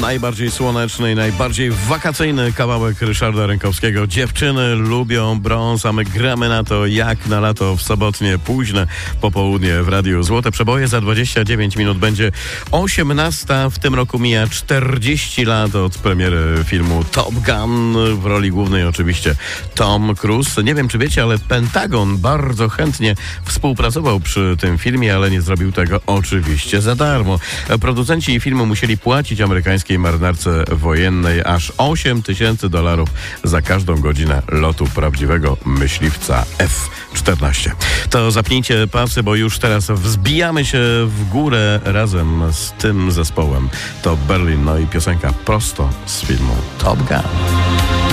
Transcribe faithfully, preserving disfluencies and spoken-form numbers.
najbardziej słoneczny i najbardziej wakacyjny kawałek Ryszarda Rękowskiego. Dziewczyny lubią brąz, a my gramy na to jak na lato w sobotnie późne popołudnie w Radiu Złote Przeboje. Za dwadzieścia dziewięć minut będzie osiemnasta. W tym roku mija czterdzieści lat od premiery filmu Top Gun. W roli głównej oczywiście Tom Cruise. Nie wiem, czy wiecie, ale Pentagon bardzo chętnie współpracował przy tym filmie, ale nie zrobił tego oczywiście za darmo. Producenci filmu musieli płacić amerykańskiej marynarce wojennej aż osiem tysięcy dolarów za każdą godzinę lotu prawdziwego myśliwca F czternaście. To zapnijcie pasy, bo już teraz wzbijamy się w górę razem z tym zespołem. To Berlin, no i piosenka prosto z filmu Top Gun.